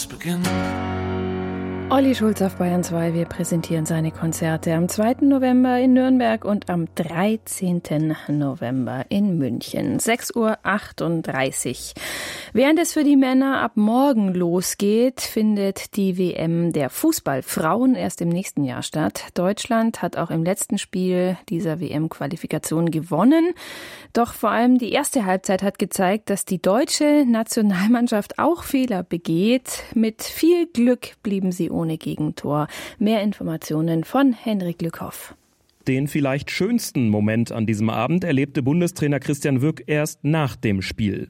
beginnen. Olli Schulz auf Bayern 2, wir präsentieren seine Konzerte am 2. November in Nürnberg und am 13. November in München. 6:38 Uhr. Während es für die Männer ab morgen losgeht, findet die WM der Fußballfrauen erst im nächsten Jahr statt. Deutschland hat auch im letzten Spiel dieser WM-Qualifikation gewonnen. Doch vor allem die erste Halbzeit hat gezeigt, dass die deutsche Nationalmannschaft auch Fehler begeht. Mit viel Glück blieben sie ohne Gegentor. Mehr Informationen von Henrik Lückhoff. Den vielleicht schönsten Moment an diesem Abend erlebte Bundestrainer Christian Wück erst nach dem Spiel.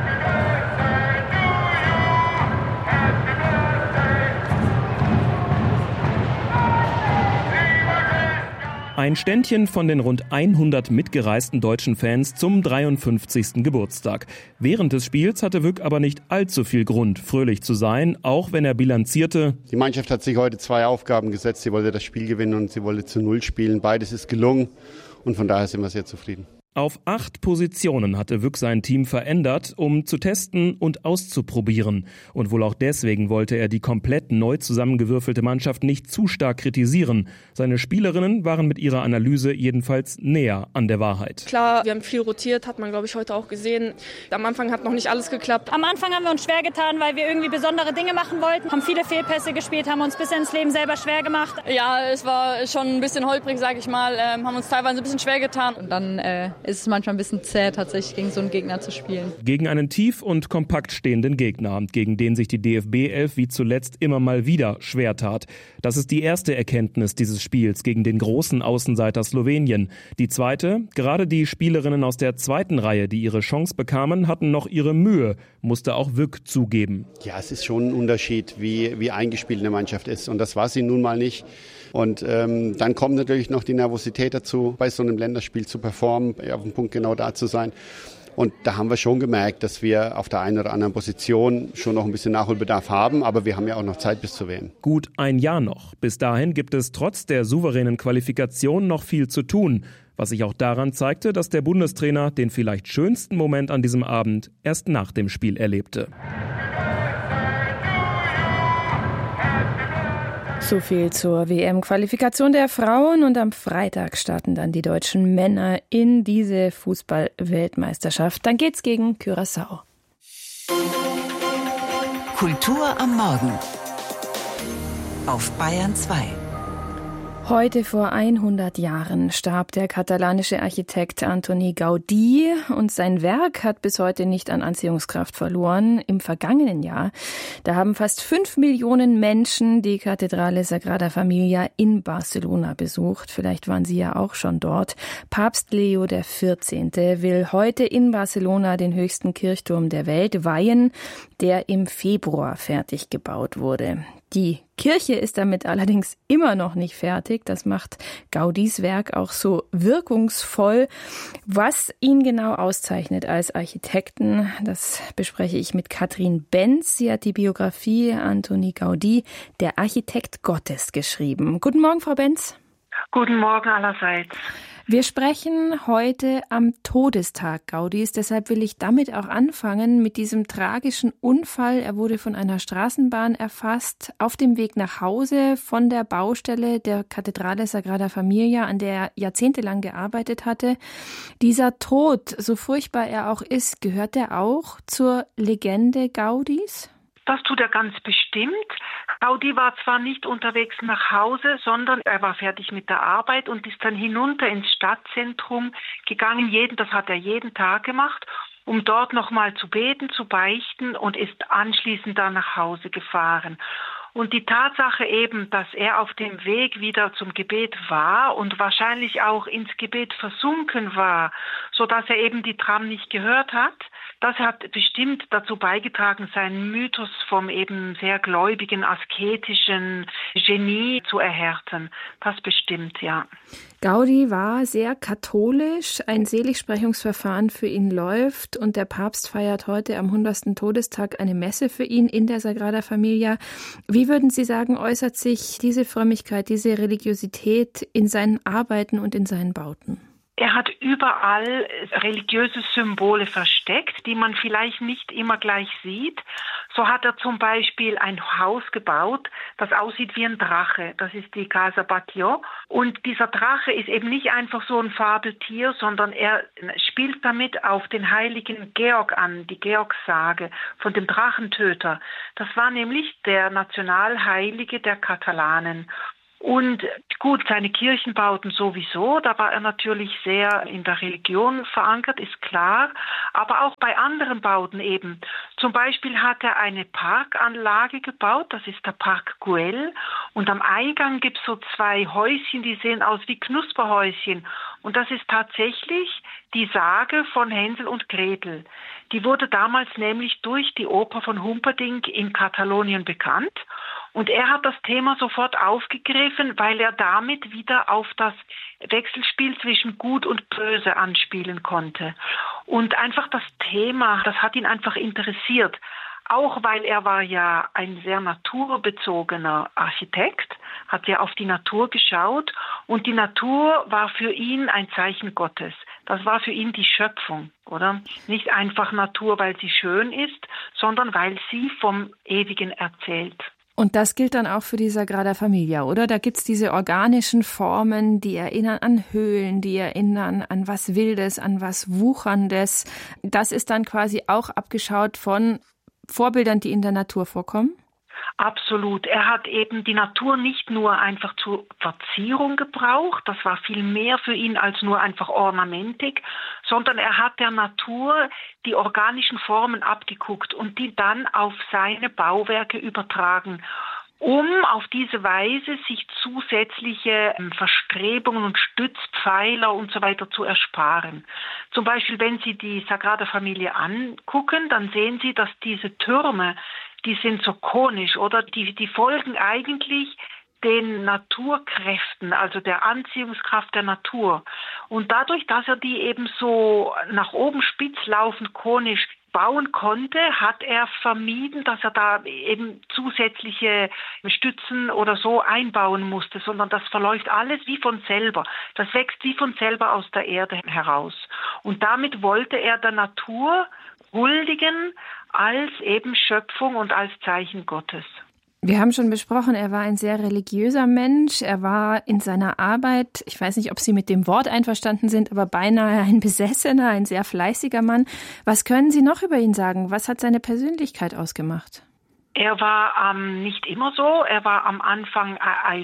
Ein Ständchen von den rund 100 mitgereisten deutschen Fans zum 53. Geburtstag. Während des Spiels hatte Wück aber nicht allzu viel Grund, fröhlich zu sein, auch wenn er bilanzierte: Die Mannschaft hat sich heute 2 Aufgaben gesetzt. Sie wollte das Spiel gewinnen und sie wollte zu 0 spielen. Beides ist gelungen und von daher sind wir sehr zufrieden. Auf 8 Positionen hatte Wück sein Team verändert, um zu testen und auszuprobieren. Und wohl auch deswegen wollte er die komplett neu zusammengewürfelte Mannschaft nicht zu stark kritisieren. Seine Spielerinnen waren mit ihrer Analyse jedenfalls näher an der Wahrheit. Klar, wir haben viel rotiert, hat man, glaube ich, heute auch gesehen. Am Anfang hat noch nicht alles geklappt. Am Anfang haben wir uns schwer getan, weil wir irgendwie besondere Dinge machen wollten. Haben viele Fehlpässe gespielt, haben uns bis ins Leben selber schwer gemacht. Ja, es war schon ein bisschen holprig, sage ich mal. Haben uns teilweise ein bisschen schwer getan. Und dann ist es manchmal ein bisschen zäh, tatsächlich gegen so einen Gegner zu spielen. Gegen einen tief und kompakt stehenden Gegner, gegen den sich die DFB-11 wie zuletzt immer mal wieder schwer tat. Das ist die erste Erkenntnis dieses Spiels gegen den großen Außenseiter Slowenien. Die zweite: Gerade die Spielerinnen aus der zweiten Reihe, die ihre Chance bekamen, hatten noch ihre Mühe, musste auch Wück zugeben. Ja, es ist schon ein Unterschied, wie eingespielt eine Mannschaft ist. Und das war sie nun mal nicht. Und dann kommt natürlich noch die Nervosität dazu, bei so einem Länderspiel zu performen, auf dem Punkt genau da zu sein. Und da haben wir schon gemerkt, dass wir auf der einen oder anderen Position schon noch ein bisschen Nachholbedarf haben. Aber wir haben ja auch noch Zeit bis zur WM. Gut ein Jahr noch. Bis dahin gibt es trotz der souveränen Qualifikation noch viel zu tun. Was sich auch daran zeigte, dass der Bundestrainer den vielleicht schönsten Moment an diesem Abend erst nach dem Spiel erlebte. So viel zur WM-Qualifikation der Frauen und am Freitag starten dann die deutschen Männer in diese Fußball-Weltmeisterschaft. Dann geht's gegen Curaçao. Kultur am Morgen auf Bayern 2. Heute vor 100 Jahren starb der katalanische Architekt Antoni Gaudí und sein Werk hat bis heute nicht an Anziehungskraft verloren. Im vergangenen Jahr, da haben fast 5 Millionen Menschen die Kathedrale Sagrada Familia in Barcelona besucht. Vielleicht waren Sie ja auch schon dort. Papst Leo XIV. Will heute in Barcelona den höchsten Kirchturm der Welt weihen, der im Februar fertig gebaut wurde. Die Kirche ist damit allerdings immer noch nicht fertig. Das macht Gaudís Werk auch so wirkungsvoll. Was ihn genau auszeichnet als Architekten, das bespreche ich mit Katrin Benz. Sie hat die Biografie Antoni Gaudí, der Architekt Gottes, geschrieben. Guten Morgen, Frau Benz. Guten Morgen allerseits. Wir sprechen heute am Todestag Gaudís, deshalb will ich damit auch anfangen, mit diesem tragischen Unfall. Er wurde von einer Straßenbahn erfasst, auf dem Weg nach Hause von der Baustelle der Kathedrale Sagrada Familia, an der er jahrzehntelang gearbeitet hatte. Dieser Tod, so furchtbar er auch ist, gehört er auch zur Legende Gaudís? Das tut er ganz bestimmt. Gaudí war zwar nicht unterwegs nach Hause, sondern er war fertig mit der Arbeit und ist dann hinunter ins Stadtzentrum gegangen. Das hat er jeden Tag gemacht, um dort nochmal zu beten, zu beichten und ist anschließend dann nach Hause gefahren. Und die Tatsache eben, dass er auf dem Weg wieder zum Gebet war und wahrscheinlich auch ins Gebet versunken war, sodass er eben die Tram nicht gehört hat, das hat bestimmt dazu beigetragen, seinen Mythos vom eben sehr gläubigen, asketischen Genie zu erhärten. Das bestimmt, ja. Gaudí war sehr katholisch. Ein Seligsprechungsverfahren für ihn läuft und der Papst feiert heute am 100. Todestag eine Messe für ihn in der Sagrada Familia. Wie würden Sie sagen, äußert sich diese Frömmigkeit, diese Religiosität in seinen Arbeiten und in seinen Bauten? Er hat überall religiöse Symbole versteckt, die man vielleicht nicht immer gleich sieht. So hat er zum Beispiel ein Haus gebaut, das aussieht wie ein Drache. Das ist die Casa Batlló. Und dieser Drache ist eben nicht einfach so ein Fabeltier, sondern er spielt damit auf den heiligen Georg an, die Georgssage von dem Drachentöter. Das war nämlich der Nationalheilige der Katalanen. Und gut, seine Kirchenbauten sowieso, da war er natürlich sehr in der Religion verankert, ist klar, aber auch bei anderen Bauten eben. Zum Beispiel hat er eine Parkanlage gebaut, das ist der Park Güell, und am Eingang gibt es so 2 Häuschen, die sehen aus wie Knusperhäuschen, und das ist tatsächlich die Sage von Hänsel und Gretel. Die wurde damals nämlich durch die Oper von Humperdinck in Katalonien bekannt. Und er hat das Thema sofort aufgegriffen, weil er damit wieder auf das Wechselspiel zwischen Gut und Böse anspielen konnte. Und einfach das Thema, das hat ihn einfach interessiert. Auch weil er war ja ein sehr naturbezogener Architekt, hat ja auf die Natur geschaut und die Natur war für ihn ein Zeichen Gottes. Das war für ihn die Schöpfung, oder? Nicht einfach Natur, weil sie schön ist, sondern weil sie vom Ewigen erzählt. Und das gilt dann auch für die Sagrada Familia, oder? Da gibt's diese organischen Formen, die erinnern an Höhlen, die erinnern an was Wildes, an was Wucherndes. Das ist dann quasi auch abgeschaut von Vorbildern, die in der Natur vorkommen? Absolut. Er hat eben die Natur nicht nur einfach zur Verzierung gebraucht, das war viel mehr für ihn als nur einfach Ornamentik, sondern er hat der Natur die organischen Formen abgeguckt und die dann auf seine Bauwerke übertragen, um auf diese Weise sich zusätzliche Verstrebungen und Stützpfeiler und so weiter zu ersparen. Zum Beispiel, wenn Sie die Sagrada Familia angucken, dann sehen Sie, dass diese Türme, die sind so konisch, oder? Die folgen eigentlich den Naturkräften, also der Anziehungskraft der Natur. Und dadurch, dass er die eben so nach oben spitz laufend konisch bauen konnte, hat er vermieden, dass er da eben zusätzliche Stützen oder so einbauen musste, sondern das verläuft alles wie von selber. Das wächst wie von selber aus der Erde heraus. Und damit wollte er der Natur huldigen als eben Schöpfung und als Zeichen Gottes. Wir haben schon besprochen, er war ein sehr religiöser Mensch. Er war in seiner Arbeit, ich weiß nicht, ob Sie mit dem Wort einverstanden sind, aber beinahe ein Besessener, ein sehr fleißiger Mann. Was können Sie noch über ihn sagen? Was hat seine Persönlichkeit ausgemacht? Er war nicht immer so. Er war am Anfang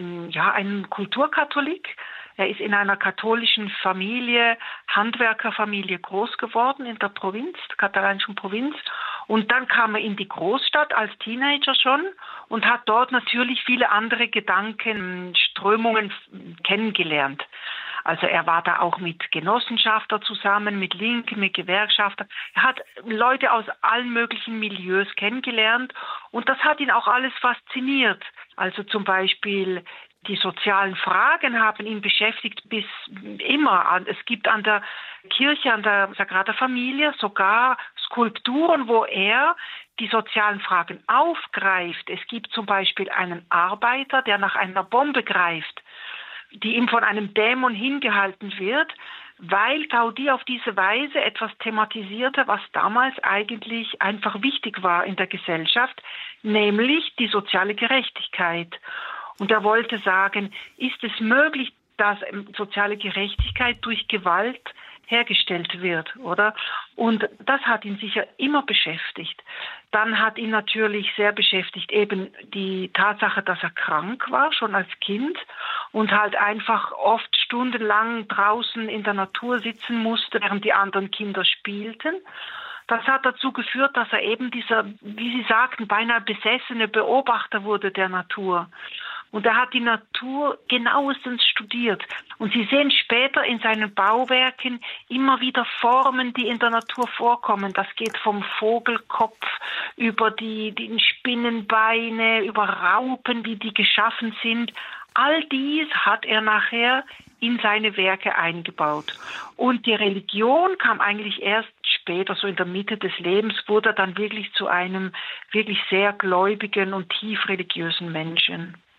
ein Kulturkatholik. Er ist in einer katholischen Familie, Handwerkerfamilie groß geworden in der Provinz, der katalanischen Provinz. Und dann kam er in die Großstadt als Teenager schon und hat dort natürlich viele andere Gedankenströmungen kennengelernt. Also er war da auch mit Genossenschaftler zusammen, mit Linken, mit Gewerkschaftern. Er hat Leute aus allen möglichen Milieus kennengelernt und das hat ihn auch alles fasziniert. Also zum Beispiel die sozialen Fragen haben ihn beschäftigt bis immer. Es gibt an der Kirche, an der Sagrada Familia sogar Skulpturen, wo er die sozialen Fragen aufgreift. Es gibt zum Beispiel einen Arbeiter, der nach einer Bombe greift, die ihm von einem Dämon hingehalten wird, weil Gaudí auf diese Weise etwas thematisierte, was damals eigentlich einfach wichtig war in der Gesellschaft, nämlich die soziale Gerechtigkeit. Und er wollte sagen, ist es möglich, dass soziale Gerechtigkeit durch Gewalt hergestellt wird, oder? Und das hat ihn sicher immer beschäftigt. Dann hat ihn natürlich sehr beschäftigt eben die Tatsache, dass er krank war, schon als Kind und halt einfach oft stundenlang draußen in der Natur sitzen musste, während die anderen Kinder spielten. Das hat dazu geführt, dass er eben dieser, wie Sie sagten, beinahe besessene Beobachter wurde der Natur. Und er hat die Natur genauestens studiert. Und Sie sehen später in seinen Bauwerken immer wieder Formen, die in der Natur vorkommen. Das geht vom Vogelkopf über die Spinnenbeine, über Raupen, wie die geschaffen sind. All dies hat er nachher in seine Werke eingebaut. Und die Religion kam eigentlich erst später, so in der Mitte des Lebens, wurde er dann wirklich zu einem wirklich sehr gläubigen und tief religiösen Menschen.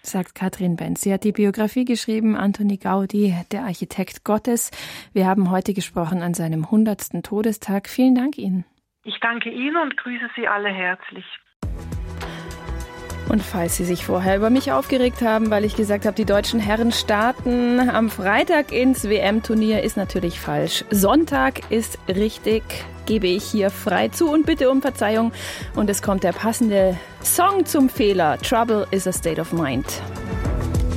sagt Katrin Benz. Sie hat die Biografie geschrieben, Antoni Gaudí, der Architekt Gottes. Wir haben heute gesprochen an seinem 100. Todestag. Vielen Dank Ihnen. Ich danke Ihnen und grüße Sie alle herzlich. Und falls Sie sich vorher über mich aufgeregt haben, weil ich gesagt habe, die deutschen Herren starten am Freitag ins WM-Turnier, ist natürlich falsch. Sonntag ist richtig, gebe ich hier frei zu und bitte um Verzeihung. Und es kommt der passende Song zum Fehler. Trouble is a State of Mind.